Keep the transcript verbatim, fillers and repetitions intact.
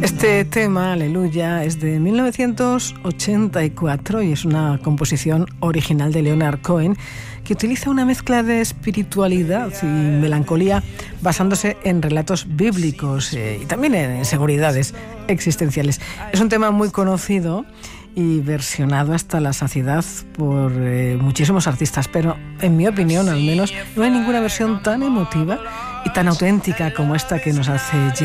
Este tema, Aleluya, es de mil novecientos ochenta y cuatro y es una composición original de Leonard Cohen que utiliza una mezcla de espiritualidad y melancolía basándose en relatos bíblicos eh, y también en inseguridades existenciales. Es un tema muy conocido y versionado hasta la saciedad por eh, muchísimos artistas, pero en mi opinión al menos no hay ninguna versión tan emotiva y tan auténtica como esta que nos hace Jenny.